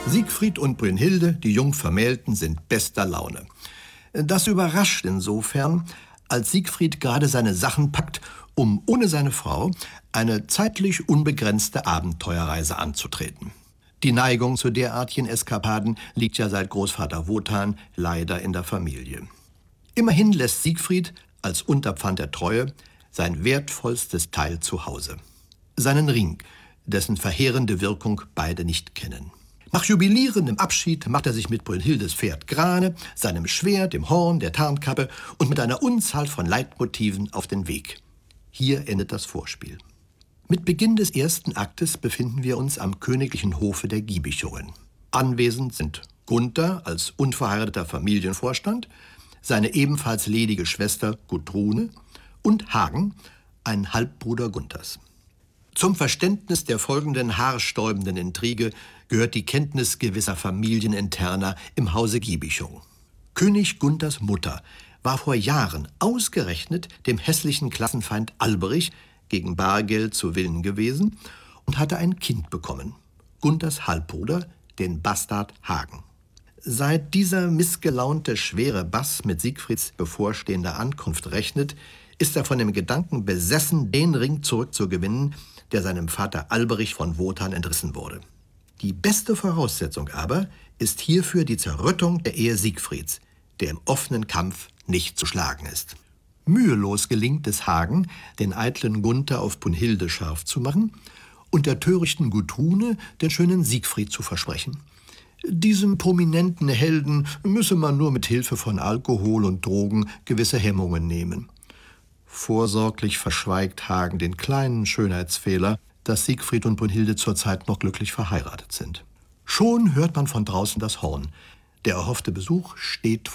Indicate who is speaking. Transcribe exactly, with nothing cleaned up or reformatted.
Speaker 1: Siegfried und Brünnhilde, die Jungvermählten, sind bester Laune. Das überrascht insofern, als Siegfried gerade seine Sachen packt, um ohne seine Frau eine zeitlich unbegrenzte Abenteuerreise anzutreten. Die Neigung zu derartigen Eskapaden liegt ja seit Großvater Wotan leider in der Familie. Immerhin lässt Siegfried als Unterpfand der Treue sein wertvollstes Teil zu Hause. Seinen Ring, dessen verheerende Wirkung beide nicht kennen. Nach jubilierendem Abschied macht er sich mit Brünnhildes Pferd Grane, seinem Schwert, dem Horn, der Tarnkappe und mit einer Unzahl von Leitmotiven auf den Weg. Hier endet das Vorspiel. Mit Beginn des ersten Aktes befinden wir uns am königlichen Hofe der Giebichungen. Anwesend sind Gunther als unverheirateter Familienvorstand, seine ebenfalls ledige Schwester Gudrune und Hagen, ein Halbbruder Gunthers. Zum Verständnis der folgenden haarsträubenden Intrige gehört die Kenntnis gewisser Familieninterner im Hause Giebichung. König Gunthers Mutter war vor Jahren ausgerechnet dem hässlichen Klassenfeind Alberich gegen Bargeld zu Willen gewesen und hatte ein Kind bekommen, Gunthers Halbbruder, den Bastard Hagen. Seit dieser missgelaunte schwere Bass mit Siegfrieds bevorstehender Ankunft rechnet, ist er von dem Gedanken besessen, den Ring zurückzugewinnen, der seinem Vater Alberich von Wotan entrissen wurde. Die beste Voraussetzung aber ist hierfür die Zerrüttung der Ehe Siegfrieds, der im offenen Kampf nicht zu schlagen ist. Mühelos gelingt es Hagen, den eitlen Gunther auf Brünnhilde scharf zu machen und der törichten Gudrune den schönen Siegfried zu versprechen. Diesem prominenten Helden müsse man nur mit Hilfe von Alkohol und Drogen gewisse Hemmungen nehmen. Vorsorglich verschweigt Hagen den kleinen Schönheitsfehler, dass Siegfried und Brünnhilde zurzeit noch glücklich verheiratet sind. Schon hört man von draußen das Horn. Der erhoffte Besuch steht